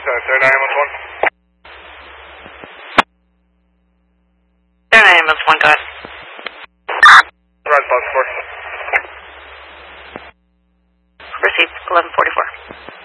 Third ambulance 1. Third ambulance 1, go ahead. Red bus 4. Received 1144.